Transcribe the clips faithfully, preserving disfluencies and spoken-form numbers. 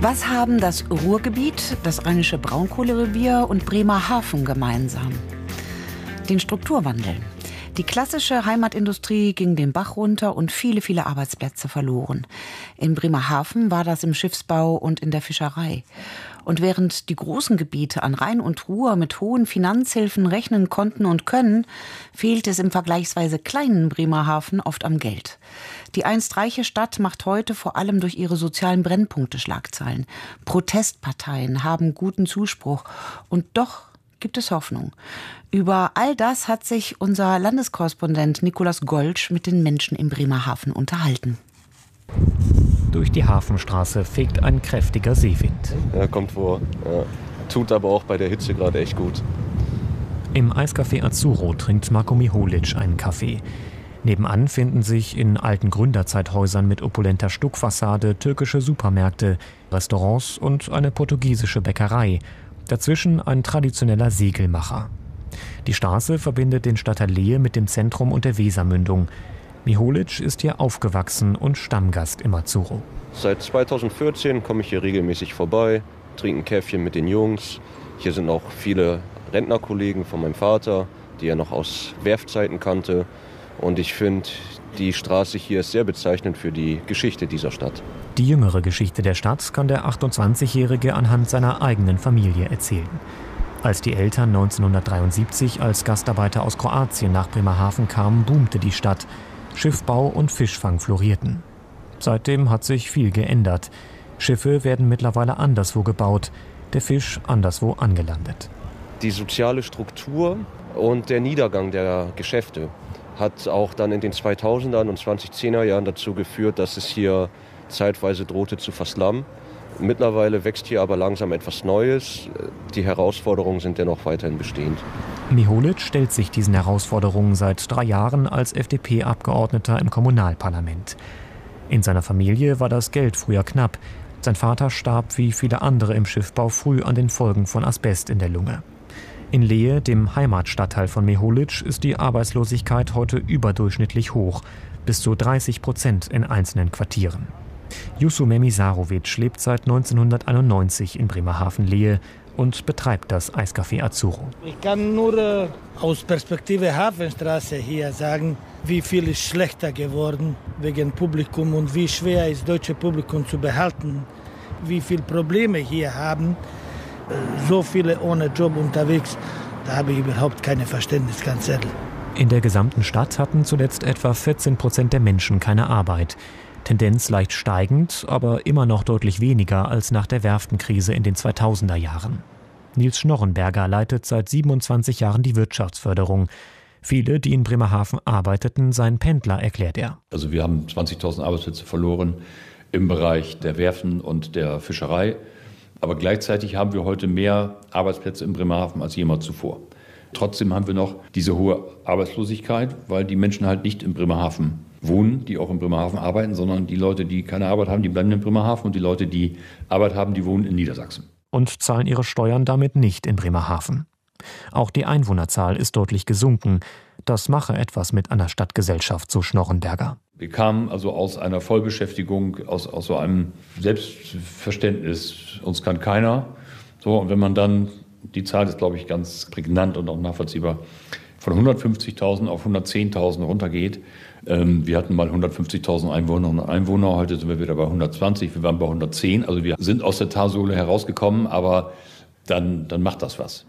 Was haben das Ruhrgebiet, das Rheinische Braunkohlerevier und Bremerhaven gemeinsam? Den Strukturwandel. Die klassische Heimatindustrie ging den Bach runter und viele, viele Arbeitsplätze verloren. In Bremerhaven war das im Schiffsbau und in der Fischerei. Und während die großen Gebiete an Rhein und Ruhr mit hohen Finanzhilfen rechnen konnten und können, fehlt es im vergleichsweise kleinen Bremerhaven oft am Geld. Die einst reiche Stadt macht heute vor allem durch ihre sozialen Brennpunkte Schlagzeilen. Protestparteien haben guten Zuspruch und doch gibt es Hoffnung. Über all das hat sich unser Landeskorrespondent Nikolaus Goltsch mit den Menschen in Bremerhaven unterhalten. Durch die Hafenstraße fegt ein kräftiger Seewind. Ja, kommt vor. Ja. Tut aber auch bei der Hitze gerade echt gut. Im Eiscafé Azzurro trinkt Marko Miholic einen Kaffee. Nebenan finden sich in alten Gründerzeithäusern mit opulenter Stuckfassade türkische Supermärkte, Restaurants und eine portugiesische Bäckerei. Dazwischen ein traditioneller Segelmacher. Die Straße verbindet den Stadtteil Lehe mit dem Zentrum und der Wesermündung. Miholic ist hier aufgewachsen und Stammgast im Azzurro. Seit zweitausendvierzehn komme ich hier regelmäßig vorbei, trinke ein Käffchen mit den Jungs. Hier sind auch viele Rentnerkollegen von meinem Vater, die er noch aus Werftzeiten kannte. Und ich finde, die Straße hier ist sehr bezeichnend für die Geschichte dieser Stadt. Die jüngere Geschichte der Stadt kann der achtundzwanzigjährige anhand seiner eigenen Familie erzählen. Als die Eltern neunzehnhundertdreiundsiebzig als Gastarbeiter aus Kroatien nach Bremerhaven kamen, boomte die Stadt. Schiffbau und Fischfang florierten. Seitdem hat sich viel geändert. Schiffe werden mittlerweile anderswo gebaut, der Fisch anderswo angelandet. Die soziale Struktur und der Niedergang der Geschäfte hat auch dann in den zweitausendern und zwanzigzehner Jahren dazu geführt, dass es hier zeitweise drohte zu verslammen. Mittlerweile wächst hier aber langsam etwas Neues. Die Herausforderungen sind dennoch weiterhin bestehend. Miholic stellt sich diesen Herausforderungen seit drei Jahren als F D P-Abgeordneter im Kommunalparlament. In seiner Familie war das Geld früher knapp. Sein Vater starb wie viele andere im Schiffbau früh an den Folgen von Asbest in der Lunge. In Lehe, dem Heimatstadtteil von Miholic, ist die Arbeitslosigkeit heute überdurchschnittlich hoch, bis zu dreißig Prozent in einzelnen Quartieren. Jusu Memisarovic lebt seit neunzehnhunderteinundneunzig in Bremerhaven-Lehe und betreibt das Eiscafé Azzurro. Ich kann nur äh, aus Perspektive Hafenstraße hier sagen, wie viel ist schlechter geworden wegen Publikum und wie schwer ist deutsche Publikum zu behalten, wie viele Probleme hier haben. So viele ohne Job unterwegs, da habe ich überhaupt kein Verständnis, ganz ehrlich. In der gesamten Stadt hatten zuletzt etwa vierzehn Prozent der Menschen keine Arbeit. Tendenz leicht steigend, aber immer noch deutlich weniger als nach der Werftenkrise in den zweitausender Jahren. Nils Schnorrenberger leitet seit siebenundzwanzig Jahren die Wirtschaftsförderung. Viele, die in Bremerhaven arbeiteten, seien Pendler, erklärt er. Also wir haben zwanzigtausend Arbeitsplätze verloren im Bereich der Werften und der Fischerei. Aber gleichzeitig haben wir heute mehr Arbeitsplätze in Bremerhaven als jemals zuvor. Trotzdem haben wir noch diese hohe Arbeitslosigkeit, weil die Menschen halt nicht in Bremerhaven wohnen, die auch in Bremerhaven arbeiten, sondern die Leute, die keine Arbeit haben, die bleiben in Bremerhaven und die Leute, die Arbeit haben, die wohnen in Niedersachsen. Und zahlen ihre Steuern damit nicht in Bremerhaven. Auch die Einwohnerzahl ist deutlich gesunken. Das mache etwas mit einer Stadtgesellschaft, so Schnorrenberger. Wir kamen also aus einer Vollbeschäftigung, aus, aus so einem Selbstverständnis, uns kann keiner. So, und wenn man dann, die Zahl ist, glaube ich, ganz prägnant und auch nachvollziehbar, von hundertfünfzigtausend auf hundertzehntausend runtergeht. Ähm, wir hatten mal hundertfünfzigtausend Einwohnerinnen und Einwohner, heute sind wir wieder bei hundertzwanzig, wir waren bei hundertzehn. Also wir sind aus der Talsohle herausgekommen, aber dann, dann macht das was.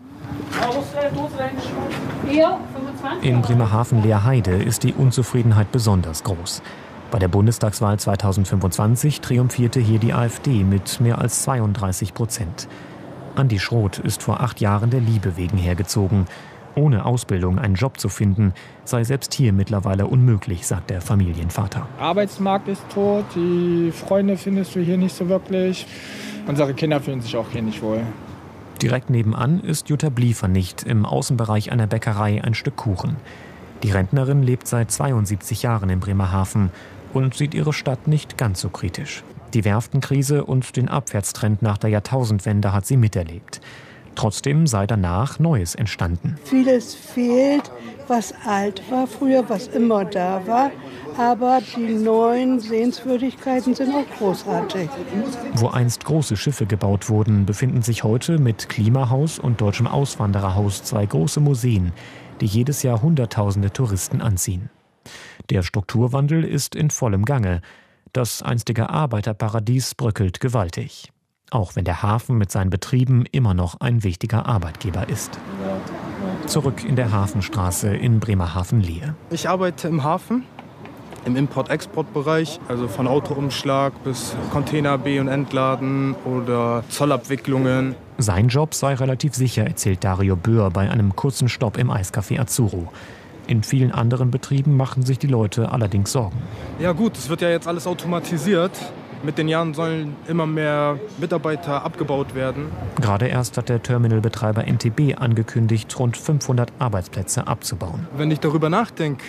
In Bremerhaven-Leerheide ist die Unzufriedenheit besonders groß. Bei der Bundestagswahl zweitausendfünfundzwanzig triumphierte hier die AfD mit mehr als zweiunddreißig Prozent. Andi Schroth ist vor acht Jahren der Liebe wegen hergezogen. Ohne Ausbildung einen Job zu finden, sei selbst hier mittlerweile unmöglich, sagt der Familienvater. Arbeitsmarkt ist tot, die Freunde findest du hier nicht so wirklich. Unsere Kinder fühlen sich auch hier nicht wohl. Direkt nebenan ist Jutta Bliefernicht im Außenbereich einer Bäckerei ein Stück Kuchen. Die Rentnerin lebt seit zweiundsiebzig Jahren in Bremerhaven und sieht ihre Stadt nicht ganz so kritisch. Die Werftenkrise und den Abwärtstrend nach der Jahrtausendwende hat sie miterlebt. Trotzdem sei danach Neues entstanden. Vieles fehlt, was alt war früher, was immer da war. Aber die neuen Sehenswürdigkeiten sind auch großartig. Wo einst große Schiffe gebaut wurden, befinden sich heute mit Klimahaus und Deutschem Auswandererhaus zwei große Museen, die jedes Jahr Hunderttausende Touristen anziehen. Der Strukturwandel ist in vollem Gange. Das einstige Arbeiterparadies bröckelt gewaltig. Auch wenn der Hafen mit seinen Betrieben immer noch ein wichtiger Arbeitgeber ist. Zurück in der Hafenstraße in Bremerhaven-Lehe. Ich arbeite im Hafen, im Import-Export-Bereich, also von Autoumschlag bis Container B- und Entladen oder Zollabwicklungen. Sein Job sei relativ sicher, erzählt Dario Böhr bei einem kurzen Stopp im Eiscafé Azzurro. In vielen anderen Betrieben machen sich die Leute allerdings Sorgen. Ja gut, es wird ja jetzt alles automatisiert. Mit den Jahren sollen immer mehr Mitarbeiter abgebaut werden. Gerade erst hat der Terminalbetreiber N T B angekündigt, rund fünfhundert Arbeitsplätze abzubauen. Wenn ich darüber nachdenke,